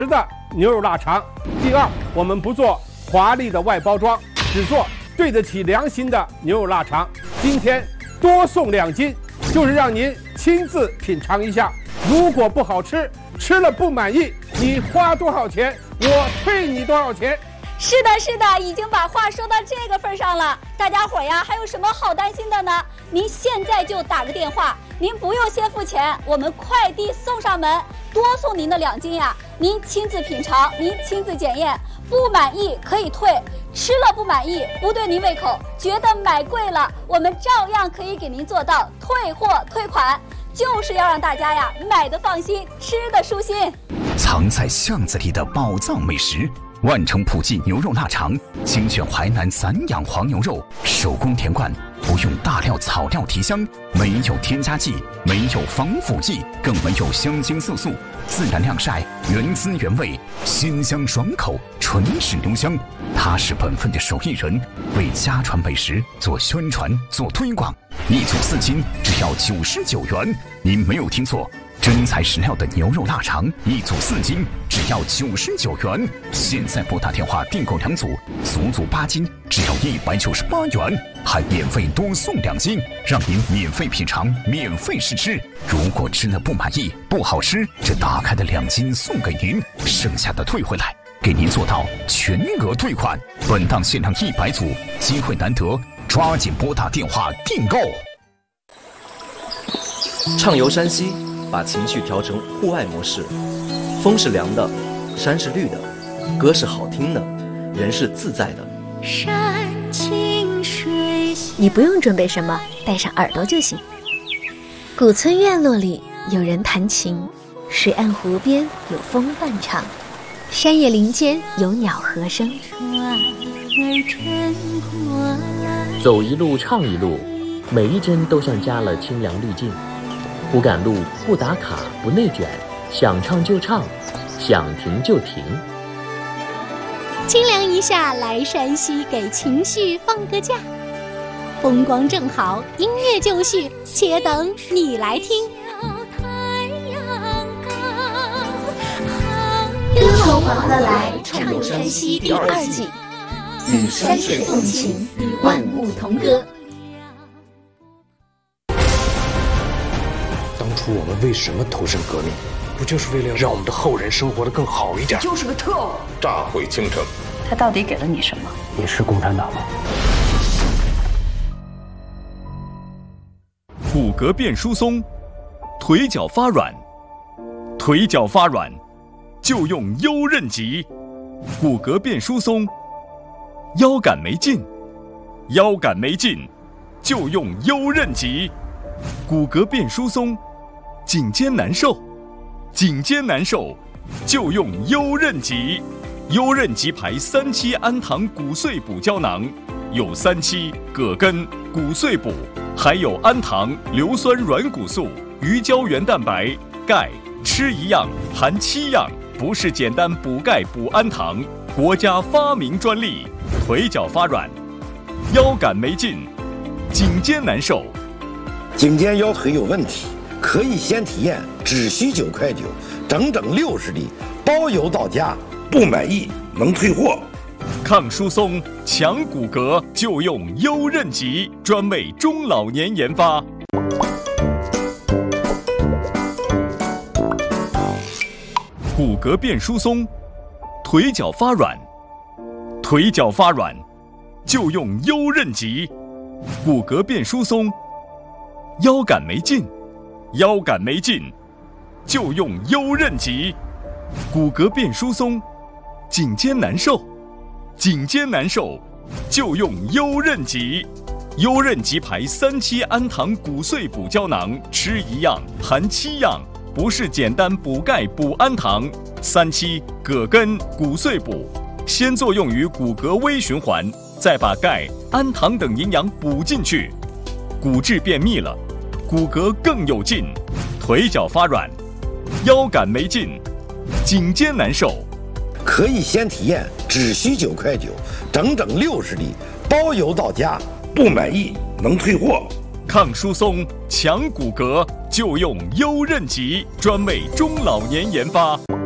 的牛肉腊肠。第二，我们不做华丽的外包装，只做对得起良心的牛肉腊肠。今天多送2斤，就是让您亲自品尝一下。如果不好吃，吃了不满意，你花多少钱，我退你多少钱。 是的，是的，已经把话说到这个份上了。大家伙呀，还有什么好担心的呢？您现在就打个电话，您不用先付钱，我们快递送上门，多送您的2斤呀。您亲自品尝，您亲自检验，不满意可以退，吃了不满意，不对您胃口，觉得买贵了，我们照样可以给您做到退货退款，就是要让大家呀买的放心，吃的舒心。 藏在巷子里的宝藏美食。万城普记牛肉腊肠，精选淮南散养黄牛肉，手工填灌，不用大料草料提香，没有添加剂，没有防腐剂，更没有香精色素，自然晾晒，原汁原味，鲜香爽口，纯是牛香。他是本分的手艺人，为家传美食做宣传做推广。1组4斤，只要99元。您没有听错。真材实料的牛肉腊肠，1组4斤，只要99元。现在拨打电话订购2组，足足8斤，只要198元，还免费多送2斤，让您免费品尝，免费试吃。如果吃了不满意，不好吃，这打开的2斤送给您，剩下的退回来，给您做到全额退款。本档限量100组，机会难得，抓紧拨打电话订购。 畅游山西。把情绪调成户外模式，风是凉的，山是绿的，歌是好听的，人是自在的。山清水秀， 你不用准备什么，带上耳朵就行。古村院落里有人弹琴，水岸湖边有风伴唱，山野林间有鸟和声。 走一路唱一路，每一帧都像加了清凉滤镜。不赶路，不打卡，不内卷，想唱就唱，想停就停。 清凉一下来山西，给情绪放个假。风光正好，音乐就绪，且等你来听。 歌从黄河来，畅游山西第2季，与山水共情，与万物同歌。 当初我们为什么投身革命？不就是为了让我们的后人生活得更好一点？ 就是个特务， 炸毁京城。 他到底给了你什么？ 你是共产党吗？ 骨骼变疏松，腿脚发软，腿脚发软就用优韧极。骨骼变疏松，腰杆没劲，腰杆没劲就用优韧极。骨骼变疏松，颈肩难受，颈肩难受就用优韧极。优韧极牌3期氨糖骨碎补胶囊，有3期葛根、骨碎补，还有氨糖、硫酸软骨素、鱼胶原蛋白、钙，吃一样含7样，不是简单补钙补氨糖，国家发明专利。腿脚发软，腰杆没劲，颈肩难受。 颈肩腰腿有问题，可以先体验，只需9块9，整整60粒，包邮到家，不满意能退货。 抗疏松、强骨骼就用优韧极，专为中老年研发。骨骼变疏松，腿脚发软，腿脚发软就用优韧极。骨骼变疏松，腰杆没劲，腰杆没劲就用优韧极。骨骼变疏松，颈肩难受，颈肩难受就用优韧极。优韧极牌3期氨糖骨碎补胶囊，吃一样含7样，不是简单补钙补氨糖。3期葛根骨碎补，先作用于骨骼微循环，再把钙、氨糖等营养补进去，骨质变密了，骨骼更有劲。腿脚发软，腰杆没劲，颈肩难受， 可以先体验，只需9块9，整整60粒，包邮到家，不满意能退货。 抗疏松、强骨骼就用优韧极，专为中老年研发。